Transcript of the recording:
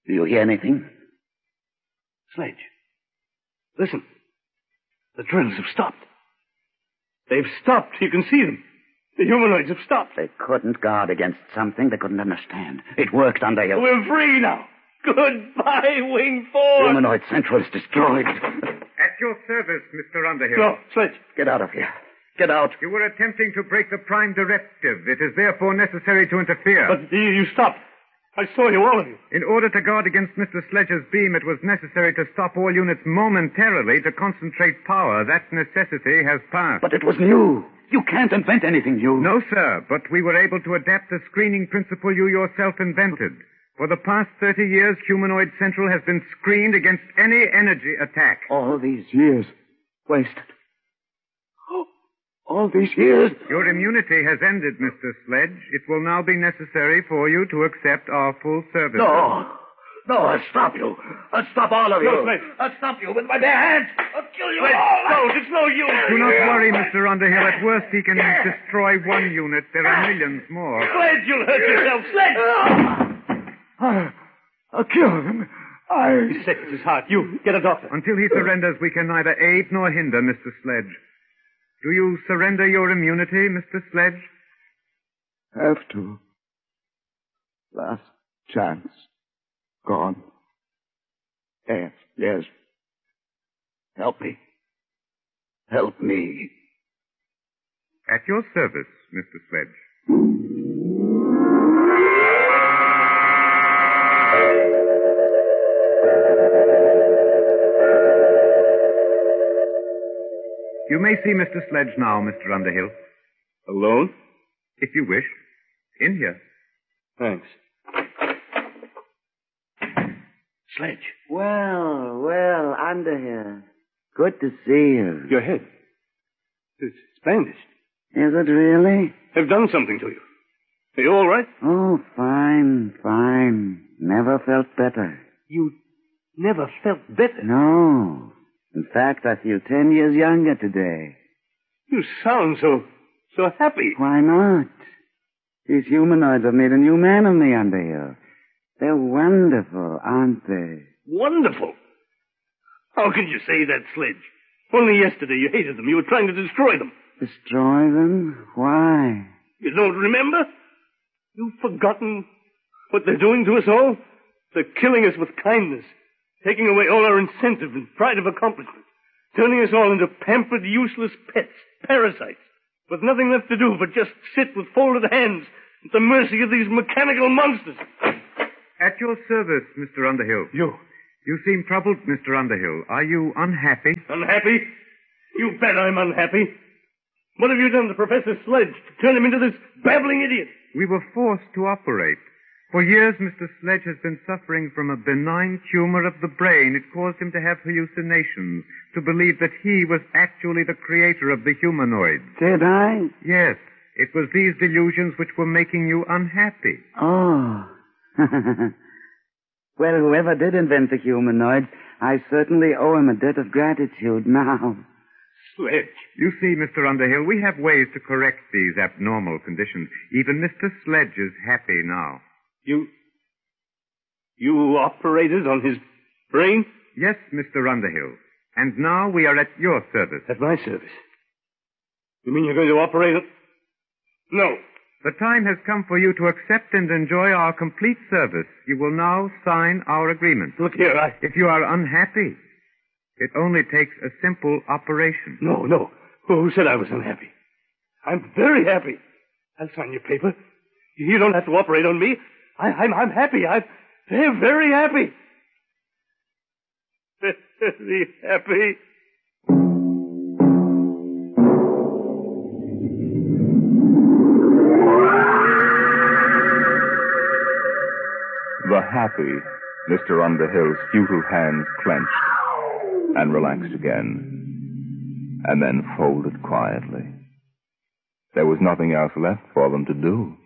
Do you hear anything? Sledge. Listen. The drills have stopped. They've stopped. You can see them. The humanoids have stopped. They couldn't guard against something they couldn't understand. It worked under you. We're free now. Goodbye, Wing Force. Humanoid Central is destroyed. At your service, Mr. Underhill. No, Sledge. Get out of here. Get out. You were attempting to break the Prime Directive. It is therefore necessary to interfere. But you stopped. I saw you, all of you. In order to guard against Mr. Sledge's beam, it was necessary to stop all units momentarily to concentrate power. That necessity has passed. But it was new. You can't invent anything new. No, sir, but we were able to adapt the screening principle you yourself invented. For the past 30 years, Humanoid Central has been screened against any energy attack. All these years wasted. All these years. Your immunity has ended, Mr. Sledge. It will now be necessary for you to accept our full service. No, I'll stop you. I'll stop all of you. No, Sledge. I'll stop you with my bare hands. I'll kill you Sledge, all. no, it's no use. Do not worry, Mr. Underhill. At worst, he can destroy one unit. There are millions more. Sledge, you'll hurt yourself. Sledge! I'll kill him. He's sick. It's his heart. You, get a doctor. Until he surrenders, we can neither aid nor hinder Mr. Sledge. Do you surrender your immunity, Mr. Sledge? Have to. Last chance. Gone. Yes. Help me. Help me. At your service, Mr. Sledge. You may see Mr. Sledge now, Mr. Underhill. Alone? If you wish. In here. Thanks. Sledge. Well, Underhill. Good to see you. Your head. It's bandaged. Is it really? They've done something to you. Are you all right? Oh, fine. Never felt better. You never felt better? No. In fact, I feel 10 years younger today. You sound so happy. Why not? These humanoids have made a new man of me, Underhill. They're wonderful, aren't they? Wonderful? How can you say that, Sledge? Only yesterday you hated them. You were trying to destroy them. Destroy them? Why? You don't remember? You've forgotten what they're doing to us all? They're killing us with kindness, taking away all our incentive and pride of accomplishment, turning us all into pampered, useless pets, parasites, with nothing left to do but just sit with folded hands at the mercy of these mechanical monsters. At your service, Mr. Underhill. You seem troubled, Mr. Underhill. Are you unhappy? Unhappy? You bet I'm unhappy. What have you done to Professor Sledge to turn him into this babbling idiot? We were forced to operate. For years, Mr. Sledge has been suffering from a benign tumor of the brain. It caused him to have hallucinations, to believe that he was actually the creator of the humanoids. Did I? Yes. It was these delusions which were making you unhappy. Oh. Well, whoever did invent the humanoids, I certainly owe him a debt of gratitude now. Sledge. You see, Mr. Underhill, we have ways to correct these abnormal conditions. Even Mr. Sledge is happy now. You operated on his brain? Yes, Mr. Underhill. And now we are at your service. At my service? You mean you're going to operate it? No. The time has come for you to accept and enjoy our complete service. You will now sign our agreement. Look here, If you are unhappy, it only takes a simple operation. No. Who said I was unhappy? I'm very happy. I'll sign your paper. You don't have to operate on me. I'm happy. I'm very happy. Very happy. The happy Mr. Underhill's futile hands clenched and relaxed again, and then folded quietly. There was nothing else left for them to do.